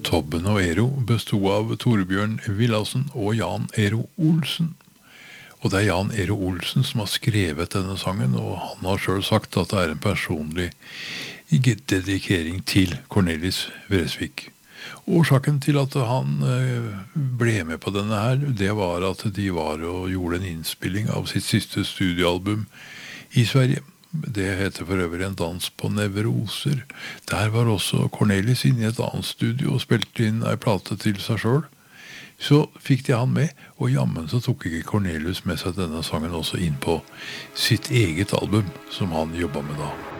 Tobben og Ero bestod av Torbjørn Villassen og Jan Ero Olsen. Og det Jan Ero Olsen som har skrevet denne sangen, og han har selv sagt at det en personlig dedikering til Cornelis Vreeswijk. Årsaken til at han ble med på denne her, det var at de var og gjorde en innspilling av sitt siste studioalbum i Sverige. Det heter for øvrig En dans på nevroser. Der var også Cornelis inne i et annet studio og spilte inn en plate til seg selv. Så fikk de han med, og jammen så tok ikke Cornelis med seg denne sangen også inn på sitt eget album, som han jobbet med da.